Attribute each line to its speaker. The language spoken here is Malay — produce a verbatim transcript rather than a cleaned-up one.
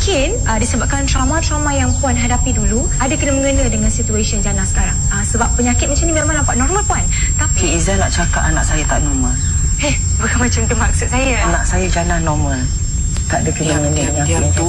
Speaker 1: mungkin uh, disebabkan trauma-trauma yang Puan hadapi dulu ada kena-mengena dengan situasi Jana sekarang. Uh, sebab penyakit macam ni memang nampak normal, Puan. Tapi
Speaker 2: Cik Izzah nak cakap anak saya tak normal.
Speaker 1: Eh, bukan macam tu maksud saya.
Speaker 2: Anak saya Jana normal. Tak ada kena-mengena.
Speaker 3: Diam, diam, diam.